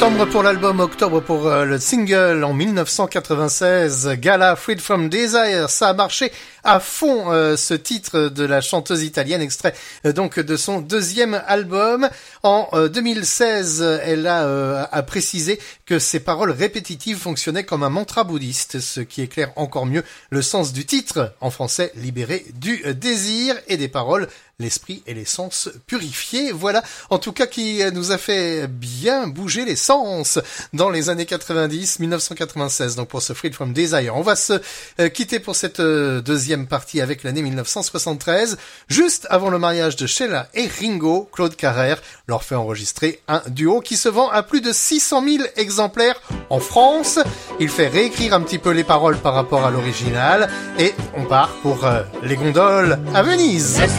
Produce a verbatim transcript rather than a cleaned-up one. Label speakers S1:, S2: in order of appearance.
S1: Septembre pour l'album, octobre pour euh, le single en mille neuf cent quatre-vingt-seize, Gala Freed from Desire. Ça a marché à fond euh, ce titre de la chanteuse italienne, extrait euh, donc de son deuxième album. En euh, deux mille seize, elle a, euh, a précisé que ses paroles répétitives fonctionnaient comme un mantra bouddhiste, ce qui éclaire encore mieux le sens du titre, en français libéré du désir, et des paroles l'esprit et les sens purifiés. Voilà, en tout cas, qui nous a fait bien bouger les sens dans les années quatre-vingt-dix, mille neuf cent quatre-vingt-seize, donc pour ce Freed from Desire. On va se euh, quitter pour cette euh, deuxième partie avec l'année mille neuf cent soixante-treize. Juste avant le mariage de Sheila et Ringo, Claude Carrère leur fait enregistrer un duo qui se vend à plus de six cent mille exemplaires en France. Il fait réécrire un petit peu les paroles par rapport à l'original, et on part pour euh, les gondoles à Venise.